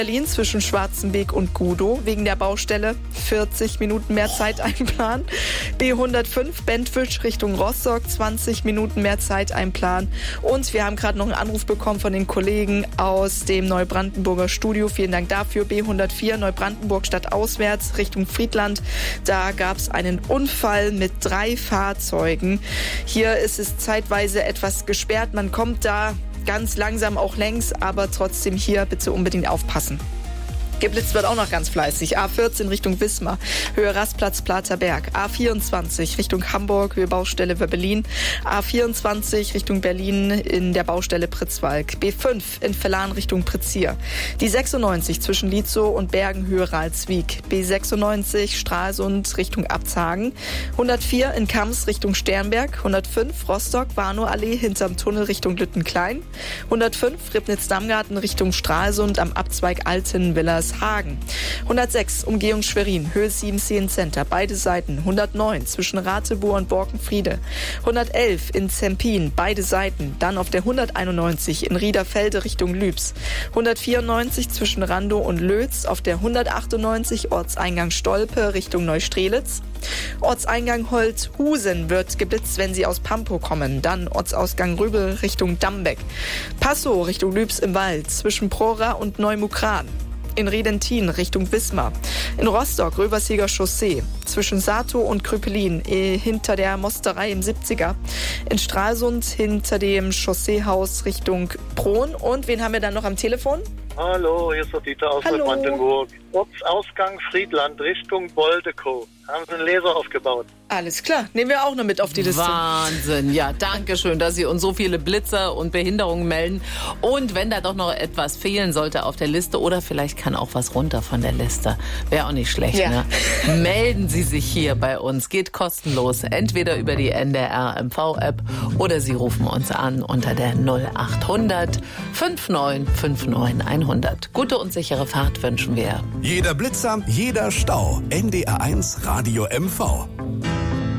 Berlin zwischen Schwarzenbeek und Gudow wegen der Baustelle 40 Minuten mehr Zeit einplanen. B105 Bentwisch Richtung Rostock 20 Minuten mehr Zeit einplanen. Und wir haben gerade noch einen Anruf bekommen von den Kollegen aus dem Neubrandenburger Studio. Vielen Dank dafür. B104 Neubrandenburg stadtauswärts Richtung Friedland. Da gab es einen Unfall mit 3 Fahrzeugen. Hier ist es zeitweise etwas gesperrt. Man kommt da ganz langsam auch längs, aber trotzdem hier bitte unbedingt aufpassen. Geblitzt wird auch noch ganz fleißig. A14 Richtung Wismar, Höhe Rastplatz Platerberg. A24 Richtung Hamburg, Höhe Baustelle Wöbbelin. A24 Richtung Berlin in der Baustelle Pritzwalk. B5 in Vellan Richtung Prizier. Die 96 zwischen Lietzow und Bergen, Höhe Ralswiek. B96 Stralsund Richtung Abzagen. 104 in Kams Richtung Sternberg. 105 Rostock, Warnow-Allee hinterm Tunnel Richtung Lüttenklein. 105 Ribnitz-Damgarten Richtung Stralsund am Abzweig Altenwillers Hagen. 106 Umgehung Schwerin, Höhe 7 Center, beide Seiten. 109 zwischen Ratebohr und Borkenfriede. 111 in Zempin, beide Seiten. Dann auf der 191 in Riederfelde Richtung Lübs. 194 zwischen Randow und Lötz. Auf der 198 Ortseingang Stolpe Richtung Neustrelitz. Ortseingang Holthusen wird geblitzt, wenn Sie aus Pampow kommen. Dann Ortsausgang Rübel Richtung Dambeck. Passow Richtung Lübs im Wald zwischen Prora und Neumukran. In Redentin Richtung Wismar. In Rostock Röversiger Chaussee. Zwischen Satow und Krüppelin hinter der Mosterei im 70er. In Stralsund hinter dem Chausseehaus Richtung Bron. Und wen haben wir dann noch am Telefon? Hallo, hier ist der Dieter aus Neubrandenburg. Ortsausgang Friedland Richtung Boldekow. Haben Sie einen Laser aufgebaut? Alles klar, nehmen wir auch noch mit auf die Liste. Wahnsinn, ja, danke schön, dass Sie uns so viele Blitzer und Behinderungen melden. Und wenn da doch noch etwas fehlen sollte auf der Liste oder vielleicht kann auch was runter von der Liste, wäre auch nicht schlecht, ja. Ne? Melden Sie sich hier bei uns, geht kostenlos, entweder über die NDR MV-App oder Sie rufen uns an unter der 0800 5959 100. Gute und sichere Fahrt wünschen wir. Jeder Blitzer, jeder Stau. NDR 1 Radio MV.